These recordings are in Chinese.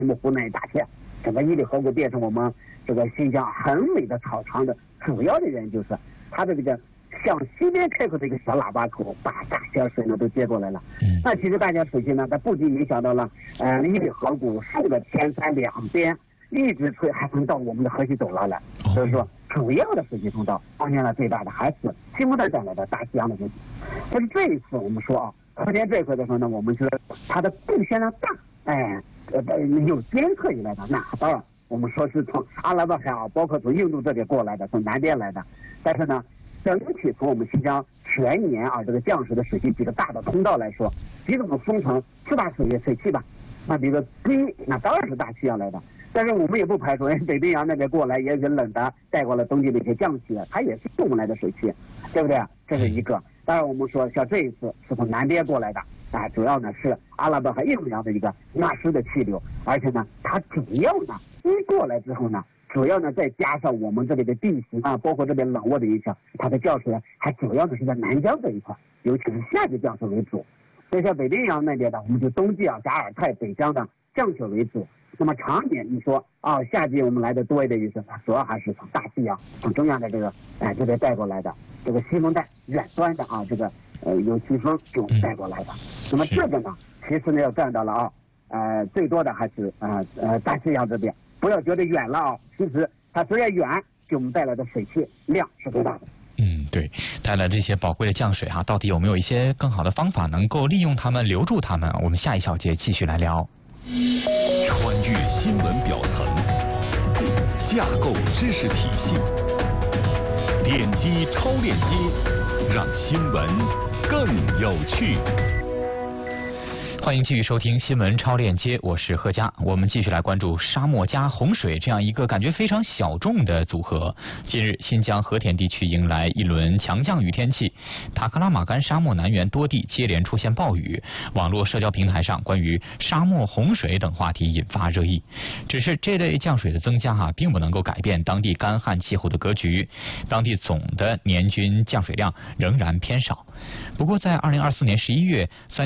木湖那一大片，整个伊犁河谷变成我们这个新疆很美的草场的主要的原因就是它的这个向西边开口的一个小喇叭口，把大小水呢都接过来了。那其实大家熟悉呢，它不仅影响到了伊犁河谷树的前山两边，一直吹还能到我们的河西走廊来。所以说，主要的水系通道，当然了，最大的还是西蒙带带来的大西洋的水系。但是这一次我们说啊，和田这一块的时候呢，我们觉得它的贡献量大，有监测以来的，那当然我们说是从阿拉伯海啊，包括从印度这边过来的，从南边来的。但是呢，整体从我们新疆全年啊这个降水的水系几个大的通道来说，比如我们分成四大水系吧。那比如说第一，那当然是大西洋来的，但是我们也不排除北冰洋那边过来也是冷的，带过了冬季的一些降气，它也是我们来的水系，对不对？这是一个。当然我们说像这一次是从南边过来的啊，主要呢是阿拉伯海印度洋的一个纳湿的气流，而且呢它主要呢一过来之后呢，主要呢再加上我们这里的地形啊，包括这边冷沃的影响，它的降水还主要的是在南疆这一块，尤其是夏季降水为主。所以像北冰洋那边的，我们就冬季啊加尔泰北疆的降雪为主。那么常年你说啊，夏季我们来的多一点意思，主要还是从大西洋从中央的这个这边带过来的，这个西风带远端的啊，这个有飓风就带过来的。那么这个呢，其实呢要占到了啊，最多的还是大西洋这边，不要觉得远了啊，其实它虽然远，给我们带来的水汽量是最大的。 对，带来这些宝贵的降水到底有没有一些更好的方法能够利用它们、留住它们？我们下一小节继续来聊。 穿越新闻表层，架构知识体系，点击超链接，让新闻更有趣。 欢迎继续收听新闻超链接，我是贺佳。我们继续来关注沙漠加洪水这样一个感觉非常小众的组合。近日，新疆和田地区迎来一轮强降雨天气，塔克拉玛干沙漠南缘多地接连出现暴雨，网络社交平台上关于沙漠洪水等话题引发热议。只是这类降水的增加并不能够改变当地干旱气候的格局，当地总的年均降水量仍然偏少。不过在2024年11月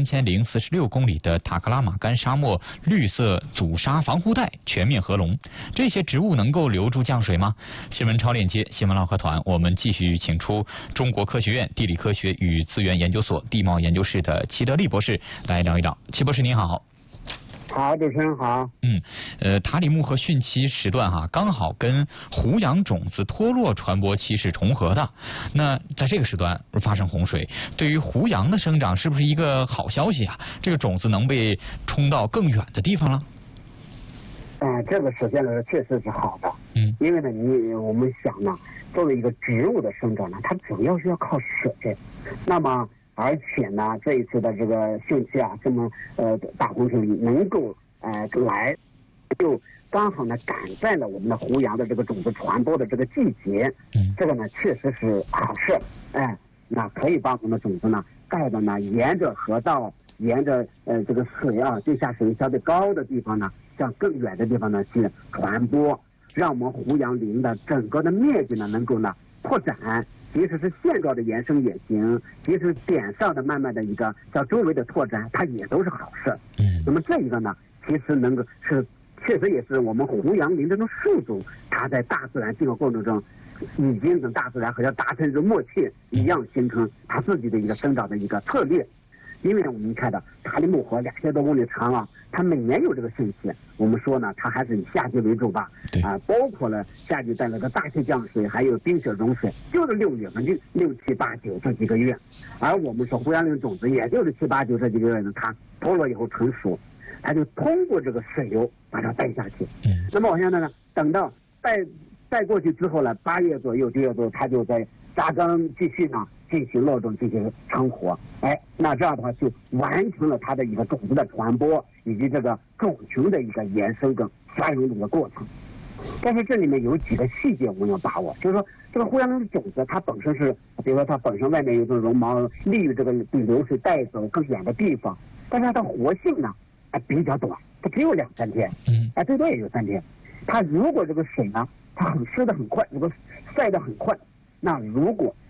，3046公里的塔克拉玛干沙漠绿色阻沙防护带全面合龙，这些植物能够留住降水吗？新闻超链接新闻唠嗑团，我们继续请出中国科学院地理科学与资源研究所地貌研究室的齐德利博士来聊一聊。齐博士您好。 好，主持人好。 塔里木和汛期时段刚好跟胡杨种子脱落传播期是重合的。那在这个时段发生洪水，对于胡杨的生长是不是一个好消息啊？这个种子能被冲到更远的地方了？ 这个首先呢确实是好的。因为呢，我们想呢，作为一个植物的生长呢，它主要是要靠水。那么而且呢，这一次的这个汛期这么大洪水能够来，就刚好呢赶在了我们的胡杨的这个种子传播的这个季节。这个呢确实是好事。那可以把我们的种子呢盖的呢沿着河道，沿着这个水地下水相对高的地方呢，向更远的地方呢去传播，让我们胡杨林的整个的面积呢能够呢扩展。即使是线状的延伸也行，即使点上的慢慢的一个向周围的拓展，它也都是好事。那么这一个呢，其实能够确实也是我们胡杨林这种树种，它在大自然进化过程中，已经跟大自然好像达成一种默契一样，形成它自己的一个生长的一个策略。因为我们看到塔里木河2000多公里长它每年有这个汛期，我们说呢，它还是以夏季为主吧。包括了夏季带来的大气降水，还有冰雪融水，就是6月份6、7、8、9这几个月。而我们说胡杨林种子，也就是7、8、9这几个月呢，它脱落以后成熟，它就通过这个水流把它带下去。那么往下呢，等到带过去之后呢，8月左右、9月左右，它就在扎根继续呢进行落种，进行成活。那这样的话就完成了它的一个种子的传播，以及这个种群的一个延伸跟繁荣的一个过程。但是这里面有几个细节我们要把握，就是说这个胡杨林的种子它本身是，比如说它本身外面有种绒毛，利于这个比流水带走更远的地方，但是它的活性呢比较短，它只有2、3天，最多也就3天。它如果这个水呢它很湿的很快，如果晒得很快，那如果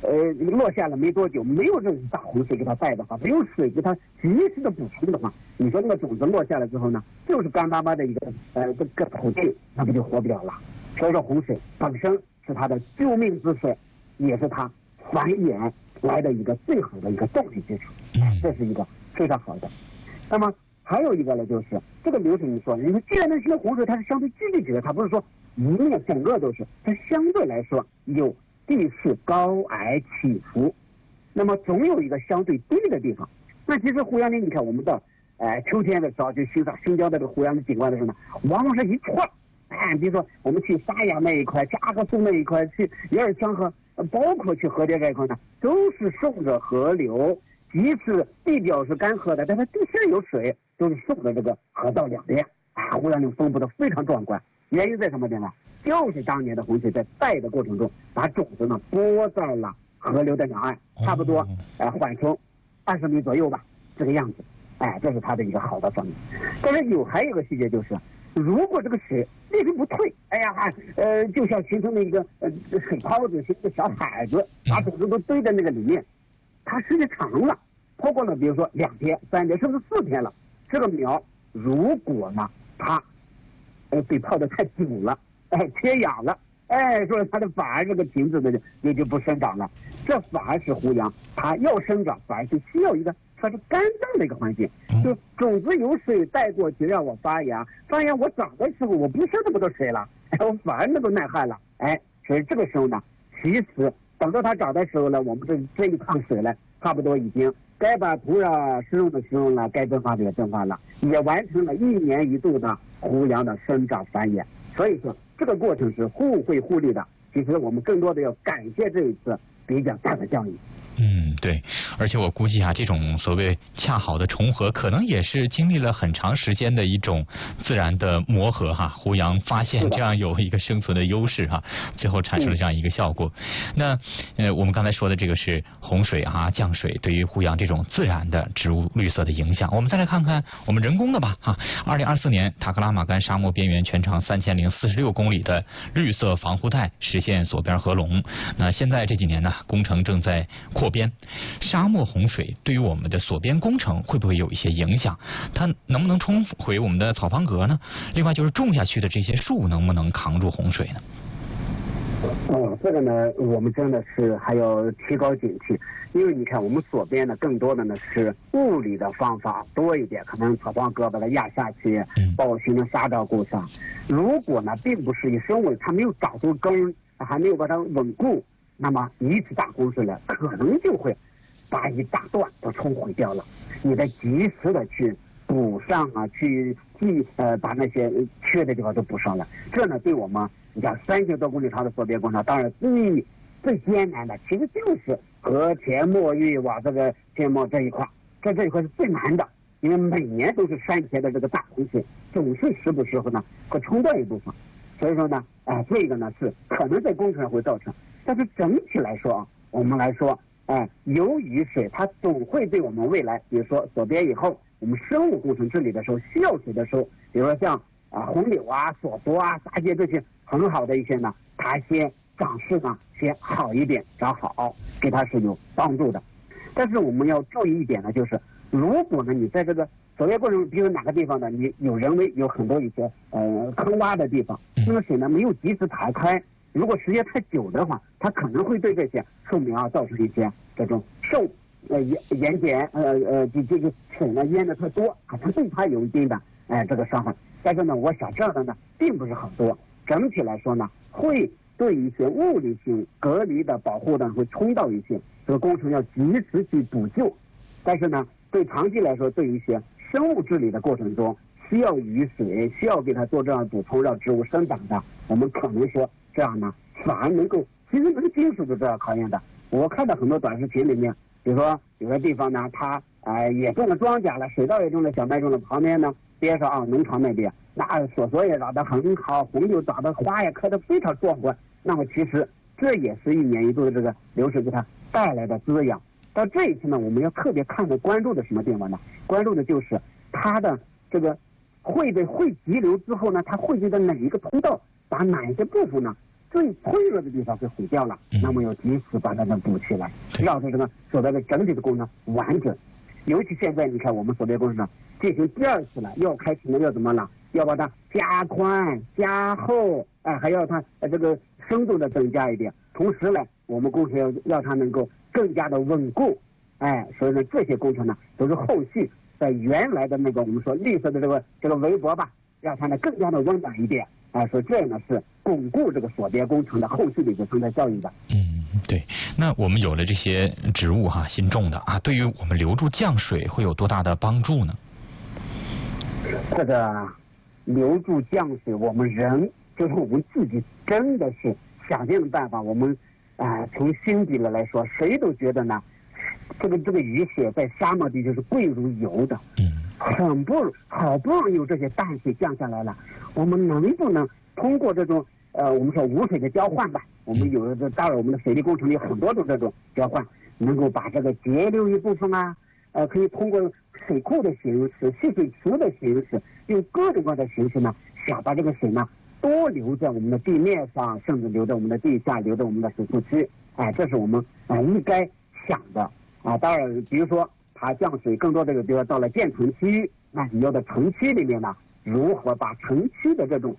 落下了没多久，没有这种大洪水给它带的话，没有水给它及时的补充的话，你说那个种子落下来之后呢，就是干巴巴的一个这个土地，那不就活不了了。所以说洪水本身是它的救命之水，也是它繁衍来的一个最好的一个动力基础，这是一个非常好的。那么还有一个呢，就是这个流水，你说既然那些洪水它是相对聚集起来，它不是说一面整个都是，它相对来说有地势高矮起伏，那么总有一个相对低的地方。那其实胡杨林，你看我们到秋天的时候就欣赏新疆的这个胡杨林景观的时候呢，往往是一串。比如说我们去沙雅那一块、加格苏那一块，去耶尔羌河，包括去河间这一块呢，都是顺着河流，即使地表是干涸的，但它地下有水，都是顺着这个河道两边。胡杨林分布的非常壮观，原因在什么地方？就是当年的洪水在带的过程中，把种子呢播在了河流的两岸，差不多缓冲20米左右吧，这个样子。这是它的一个好的方面。但是还有一个细节就是，如果这个水一直不退，就像形成了一个水泡子形的小海子，把种子都堆在那个里面，它时间长了，超过了比如说2天、3天甚至4天了，这个苗如果呢它被泡得太久了，缺氧了，说它的反而这个瓶子呢也就不生长了。这反而是胡杨它要生长，反而是需要一个它是干燥的一个环境，就种子有水带过去让我发芽我长的时候我不需要那么多水了，我反而能够耐旱了，所以这个时候呢，其实等到它长的时候呢，我们这一趟水呢，差不多已经该把土壤施用的施用了，该蒸发的也蒸发了，也完成了1年1度的胡杨的生长繁衍。所以说这个过程是互惠互利的。其实我们更多的要感谢这一次比较大的降雨。 对，而且我估计这种所谓恰好的重合，可能也是经历了很长时间的一种自然的磨合胡杨发现这样有一个生存的优势最后产生了这样一个效果。那我们刚才说的这个是洪水降水对于胡杨这种自然的植物绿色的影响。我们再来看看我们人工的吧2024年塔克拉玛干沙漠边缘全长3046公里的绿色防护带实现锁边合拢。那现在这几年呢，工程正在扩边。沙漠洪水对于我们的锁边工程会不会有一些影响？它能不能冲毁我们的草房格呢？另外就是种下去的这些树能不能扛住洪水呢？ 这个呢，我们真的是还要提高警惕，因为你看我们锁边呢，更多的呢是物理的方法多一点，可能草房格把它压下去，保形成沙罩固上。如果呢，并不是以生物它没有长出根，还没有把它稳固，那么一次大洪水呢，可能就会把一大段都冲毁掉了。你得及时的去补上去把那些缺的地方都补上了。这呢，对我们你讲3000多公里长的锁边工程，当然最艰难的，其实就是河前墨玉往这个天幕这一块，这一块是最难的，因为每年都是山前的这个大洪水，总是时不时呢会冲断一部分。所以说呢，这个呢是可能在工程上会造成，但是整体来说我们来说，由于水它总会对我们未来，比如说锁边以后，我们生物工程治理的时候需要水的时候，比如说像红柳锁头杂节这些很好的一些呢，它先长势呢先好一点，长好，给它是有帮助的。但是我们要注意一点呢，就是如果呢你在这个锁边过程中，比如哪个地方呢，你有人为有很多一些坑洼的地方，那么水呢没有及时排开，如果时间太久的话，它可能会对这些树苗造成一些这种受盐碱这个水呢淹的太多它对它有一定的这个伤害。但是呢，我想这样的呢并不是很多，整体来说呢会对一些物理性隔离的保护呢会冲到一些，这个工程要及时去补救。但是呢，对长期来说，对一些生物治理的过程中需要雨水，需要给它做这样补充，让植物生长的，我们可能说这样呢反而能够，其实这个技术就这样考验的。我看到很多短视频里面，比如说有的地方呢它也种了庄稼了，水稻也种了，小麦种了，旁边呢边上农场那边那锁也长得很好，红柳长得花也开得非常壮观，那么其实这也是1年1度的这个流水给它带来的滋养。到这一次呢，我们要特别关注的什么地方呢？关注的就是它的这个会急流之后呢，它汇聚的哪一个通道，把哪一些部分呢最脆弱的地方给毁掉了，那么要及时把它们补起来，让这个所谓的整体的功能完整。尤其现在你看我们所谓工程进行第2次了，要开始呢要怎么了？要把它加宽加厚，还要它这个深度的增加一点。同时呢，我们工程要它能够更加的稳固，所以呢这些工程呢都是后续在原来的那个我们说绿色的这个围脖吧，让它呢更加的温暖一点。所以这样呢是巩固这个锁边工程的后续的一个生态效应的。 对。那我们有了这些植物新种的对于我们留住降水会有多大的帮助呢？ 这个留住降水，我们人就是我们自己真的是想尽了办法。我们从心底来说，谁都觉得呢，这个雨水在沙漠地就是贵如油的。好不容易有这些淡水降下来了，我们能不能通过这种我们说无水的交换吧？我们有的当然我们的水利工程里很多种这种交换，能够把这个节流一部分可以通过水库的形式、蓄水池的形式，用各种各样的形式呢，想把这个水呢多留在我们的地面上，甚至留在我们的地下，留在我们的水库区。这是我们应该想的当然，比如说它降水更多的比如说到了建成区，那你要在城区里面呢，如何把城区的这种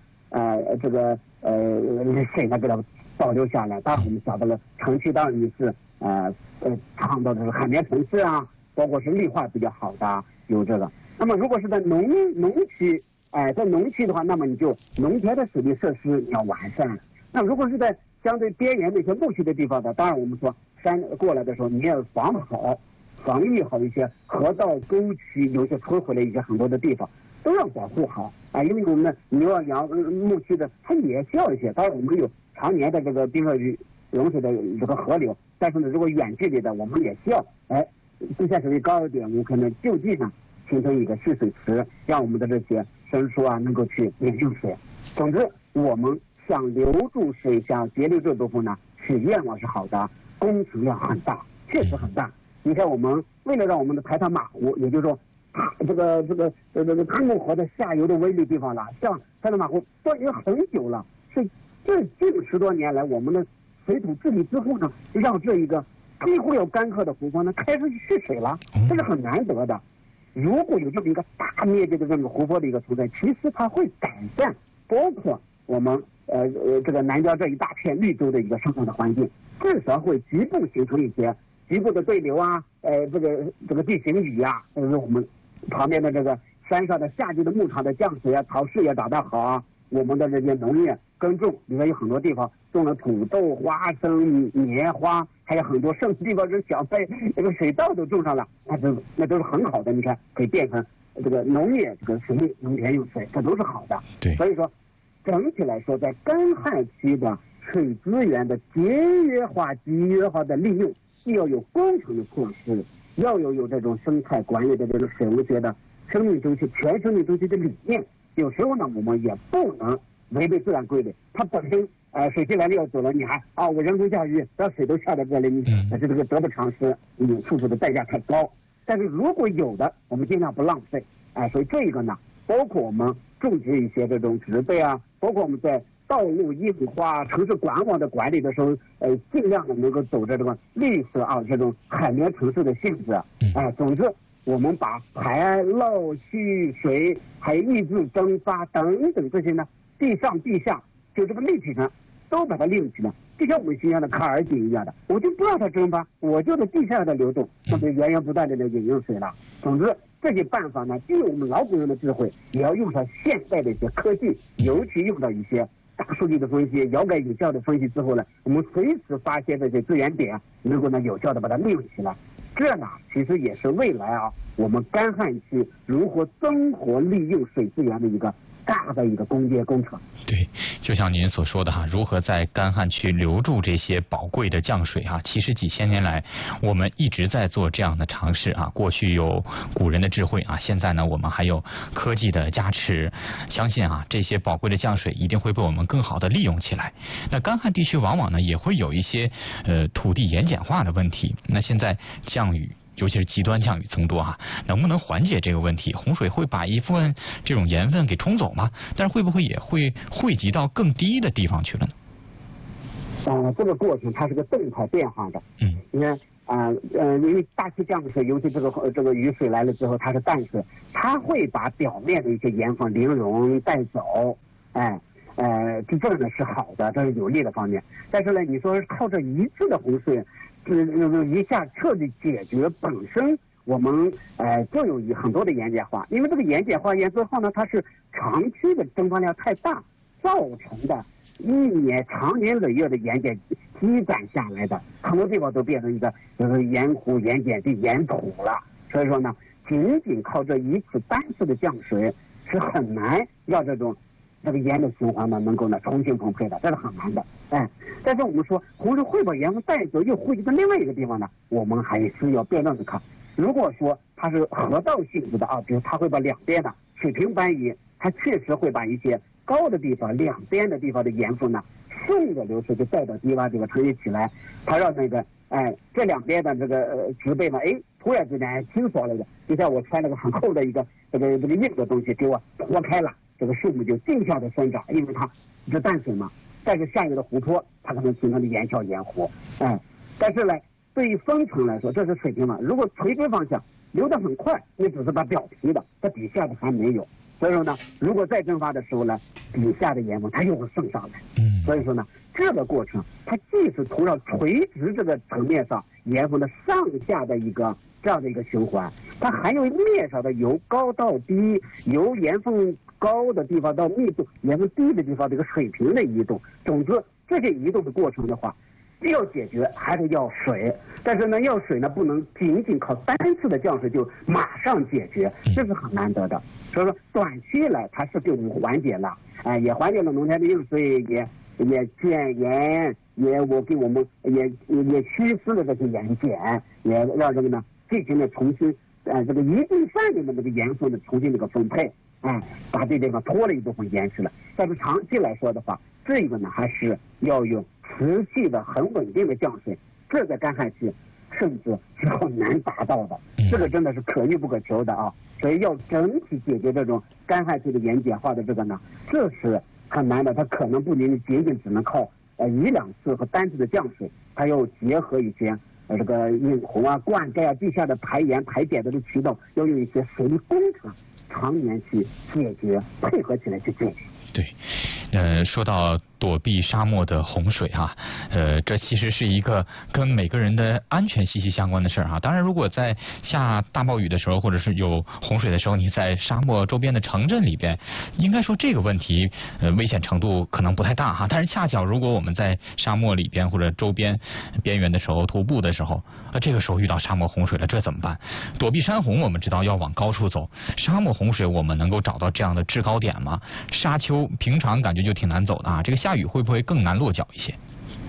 水呢给它保留下来？当然我们晓得了，城区当然也是倡导的是海绵城市包括是绿化比较好的有这个。那么如果是在农区，在农区的话，那么你就农田的水利设施你要完善。那如果是在相对边缘的一些牧区的地方的，当然我们说山过来的时候，你要防御好一些河道沟渠，有些摧毁了一些很多的地方，都要保护好因为我们的牛羊牧区的它也需要一些。当然我们有常年的这个比如说融水的这个河流，但是呢如果远距离的我们也需要地下水位高一点，我们可能就地上形成一个蓄水池，让我们的这些牲畜能够去饮用水。总之我们想留住水，想节流这部分呢，是愿望是好的，工程量很大，确实很大。你看我们为了让我们的台塘马湖，也就是说这个康木河的下游的微粒地方了，像台塘马湖都已经很久了，是这近10多年来我们的水土治理之后呢，让这一个几乎要干涸的湖泊呢开始蓄水了，这是很难得的。如果有这么一个大面积的这个湖泊的一个存在，其实它会改善包括我们这个南郊这一大片绿洲的一个生活的环境，至少会局部形成一些局部的对流这个地形雨我们旁边的这个山上的夏季的牧场的降水草势也长得好我们的这些农业耕种，里面有很多地方种了土豆、花生、棉花，还有很多甚至地方是小麦，这个水稻都种上了，那都是很好的。你看，可以变成这个农业这个水利农田用水，这都是好的。 对， 所以说整体来说，在干旱期的水资源的节约化、集约化的利用，既要有工程的措施，要有这种生态管理的这种水务学的生命周期、全生命周期的理念。有时候呢，我们也不能违背自然规律。它本身水进来了要走了，你还我人工降雨，把水都下到这里，你这个得不偿失，你付出的代价太高。但是如果有的，我们尽量不浪费。所以这个呢，包括我们种植一些这种植被包括我们在道路硬化、城市管网的管理的时候，尽量的能够走着这个绿色这种海绵城市的性质。总之。我们把排涝蓄水还有抑制蒸发等等这些呢，地上地下就这个立体上都把它利用起来，就像我们形象的卡尔井一样的，我就不让它蒸发，我就在地下的流动，那么源源不断的饮用水了。总之这些办法呢，既有我们老古人的智慧，也要用上现代的一些科技，尤其用到一些大数据的分析、遥感有效的分析之后呢，我们随时发现这些资源点，能够呢有效的把它利用起来。这呢，其实也是未来我们干旱期如何增活利用水资源的一个大的一个攻坚工程。 对，就像您所说的如何在干旱区留住这些宝贵的降水其实几千年来我们一直在做这样的尝试过去有古人的智慧现在呢我们还有科技的加持，相信这些宝贵的降水一定会被我们更好的利用起来。那干旱地区往往呢也会有一些土地盐碱化的问题，那现在降雨尤其是极端降雨增多能不能缓解这个问题？洪水会把一部分这种盐分给冲走吗？但是会不会也会汇集到更低的地方去了呢？ 这个过程它是个动态变化的。你看因为大气降水，尤其这个雨水来了之后，它是淡水，它会把表面的一些盐分零溶带走，这个呢是好的，这是有利的方面。但是呢，你说靠这一次的洪水，一下彻底解决本身我们就有很多的盐碱化，因为这个盐碱化盐之后呢，它是长期的蒸发量太大造成的。长年累月的盐碱积攒下来的，很多地方都变成一个就是盐湖、盐碱地、盐土了。所以说呢，仅仅靠这一次单次的降水是很难让这个盐的循环呢能够呢重新分配的，这是很难的。但是我们说洪水会把盐分带走，又汇集到另外一个地方呢，我们还是要辩证的看。如果说它是河道性质的比如它会把两边的水平搬移，它确实会把一些高的地方两边的地方的盐分呢顺着流水就带到低洼地方沉积起来，它让那个这两边的这个植被呢突然之间清爽了的，就像我穿那个很厚的一个这个硬的东西给我脱开了，这个树木就径向的生长，因为它是淡水嘛，但是下游的湖泊它可能形成的盐桥盐湖。但是呢对于分层来说这是水平嘛，如果垂直方向流得很快，那只是把表皮的，它底下的还没有。所以说呢，如果再蒸发的时候呢，底下的盐分它又会渗上来。所以说呢，这个过程它既是土壤垂直这个层面上盐分的上下的一个这样的一个循环，它还有面上的由高到低，由盐分高的地方到密度盐分低的地方这个水平的移动。总之，这些移动的过程的话，要解决还是要水，但是呢，要水呢不能仅仅靠单次的降水就马上解决，这是很难得的。所以说，短期来它是给我们缓解了，也缓解了农田的用水，也减盐，也给我们也稀释了这些盐碱，也让这个呢进行了重新这个一定范围的这个盐分的重新这个分配，把这地方拖了一部分盐食了。但是长期来说的话，这个呢还是要有持续的很稳定的降水，这个干旱期甚至是很难达到的，这个真的是可遇不可求的所以要整体解决这种干旱期的盐碱化的这个呢，这是很难的。它可能不仅只能靠一两次和单次的降水，它要结合一些这个引洪灌溉地下的排盐排碱的这渠道，要用一些水利工程常年去解决，配合起来去解决。 对，说到躲避沙漠的洪水这其实是一个跟每个人的安全息息相关的事儿当然，如果在下大暴雨的时候，或者是有洪水的时候，你在沙漠周边的城镇里边，应该说这个问题危险程度可能不太大但是恰巧如果我们在沙漠里边或者周边边缘的时候徒步的时候，这个时候遇到沙漠洪水了，这怎么办？躲避山洪我们知道要往高处走，沙漠洪水我们能够找到这样的制高点吗？沙丘平常感觉就挺难走的这个下雨会不会更难落脚一些？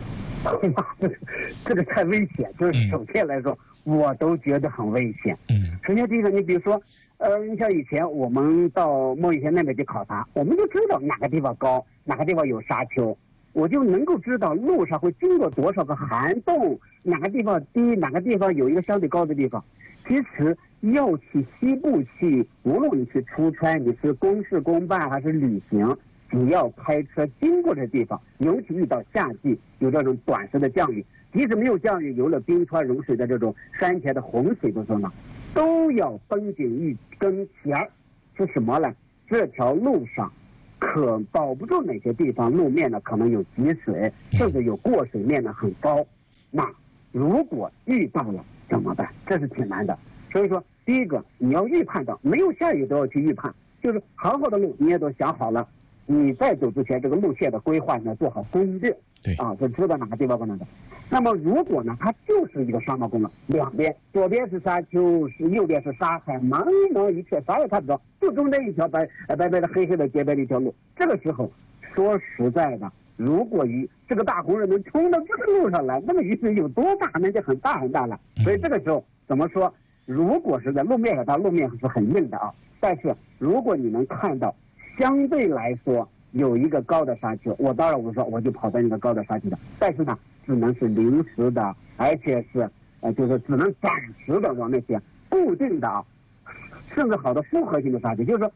这个太危险，就是首先来说我都觉得很危险。首先第一个，你比如说你像以前我们到莫一县那边去考察，我们就知道哪个地方高，哪个地方有沙丘，我就能够知道路上会经过多少个涵洞，哪个地方低，哪个地方有一个相对高的地方。其实要去西部去，无论你去出差，你是公事公办还是旅行，只要开车经过这地方，尤其遇到夏季有这种短时的降雨，即使没有降雨，有了冰川融水的这种山前的洪水的时候呢，都要绷紧一根弦儿。是什么呢？这条路上可保不住哪些地方路面呢可能有积水，甚至有过水面呢很高。那如果遇到了怎么办？这是挺难的。所以说第一个你要预判到，没有下雨都要去预判，就是好好的路你也都想好了，你在走之前这个路线的规划呢做好攻略，就知道哪个地方不能走。那么如果呢它就是一个沙漠公路，两边左边是沙丘，右边是沙海，茫茫一片，啥也看不着，就中间一条白白的黑黑的洁白的一条路。这个时候说实在的，如果这个大洪水能冲到这个路上来，那么雨水有多大？那就很大很大了。所以这个时候怎么说？如果是在路面上，它路面是很硬的但是如果你能看到相对来说有一个高的沙丘，我当然我就跑到那个高的沙丘的，但是呢只能是临时的，而且是就是只能暂时的往那些固定的甚至好的复合性的沙丘，就是说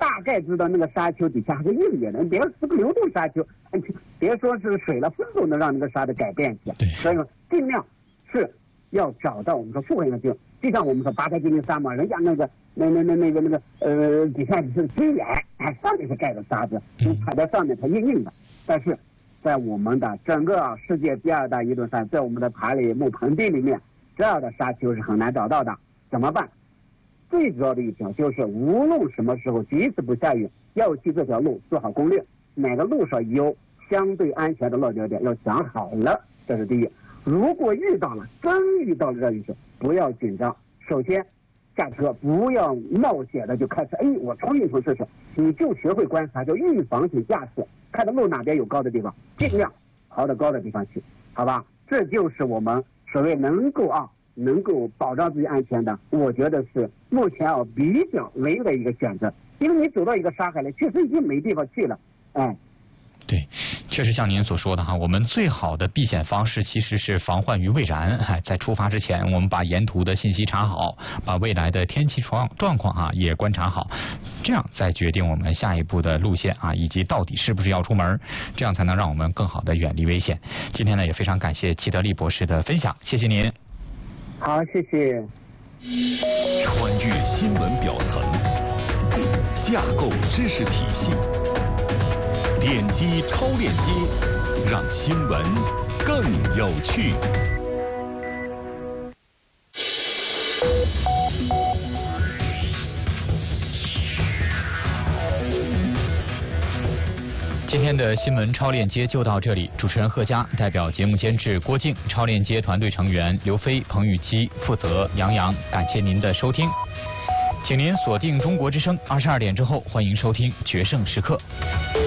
大概知道那个沙丘底下还是硬的，别说是个流动沙丘，别说是水了，风都能让那个沙子改变一下。所以说尽量是要找到我们说复合型的地方，就像我们说巴台金陵沙漠，人家那个底下是金岩，上面是盖的沙子，你踩在上面它硬硬的。但是在我们的整个世界第2大移动山，在我们的塔里木盆地里面，这样的沙丘是很难找到的。怎么办？最主要的一条就是，无论什么时候，即使不下雨，要去这条路做好攻略，哪个路上有相对安全的落脚点要想好了，这是第一。如果真遇到了这雨水，不要紧张。首先下车，不要冒险的就开始，我冲一冲试试，你就学会观察，就预防性驾驶，看到路哪边有高的地方，尽量跑到高的地方去，好吧？这就是我们所谓能够保障自己安全的，我觉得是目前比较唯一的一个选择。因为你走到一个沙海里，确实已经没地方去了， 对，确实像您所说的哈，我们最好的避险方式其实是防患于未然。在出发之前，我们把沿途的信息查好，把未来的天气状况也观察好，这样再决定我们下一步的路线以及到底是不是要出门，这样才能让我们更好的远离危险。今天呢，也非常感谢齐德利博士的分享，谢谢您。 好，谢谢。 穿越新闻表层，架构知识体系，点击超链接，让新闻更有趣。 今天的新闻超链接就到这里，主持人贺佳代表节目监制郭靖，超链接团队成员刘飞、彭雨基，负责杨洋，感谢您的收听，请您锁定中国之声，22点之后欢迎收听决胜时刻。